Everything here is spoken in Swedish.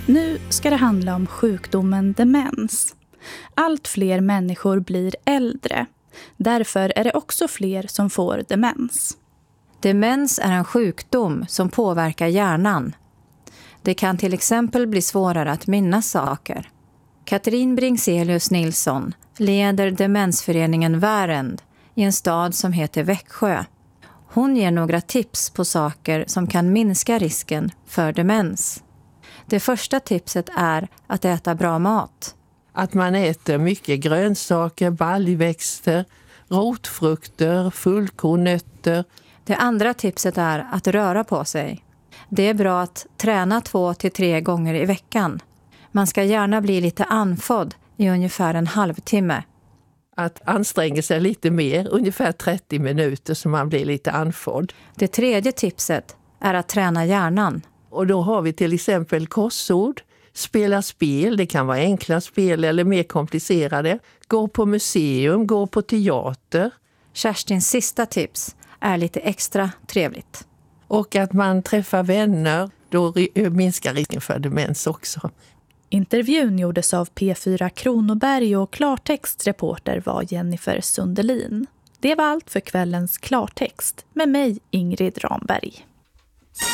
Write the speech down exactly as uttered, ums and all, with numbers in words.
Nu ska det handla om sjukdomen demens. Allt fler människor blir äldre. Därför är det också fler som får demens. Demens är en sjukdom som påverkar hjärnan. Det kan till exempel bli svårare att minnas saker. Katrin Bringselius Nilsson leder demensföreningen Värend i en stad som heter Växjö. Hon ger några tips på saker som kan minska risken för demens. Det första tipset är att äta bra mat. Att man äter mycket grönsaker, baljväxter, rotfrukter, fullkornnötter. Det andra tipset är att röra på sig. Det är bra att träna två till tre gånger i veckan. Man ska gärna bli lite andfådd i ungefär en halvtimme. Att anstränga sig lite mer, ungefär trettio minuter, så man blir lite andfådd. Det tredje tipset är att träna hjärnan. Och då har vi till exempel korsord, spela spel, det kan vara enkla spel eller mer komplicerade. Gå på museum, gå på teater. Kerstins sista tips är lite extra trevligt. Och att man träffar vänner, då minskar risken för demens också. Intervjun gjordes av P fyra Kronoberg och klartextreporter var Jennifer Sundelin. Det var allt för kvällens klartext med mig, Ingrid Ramberg.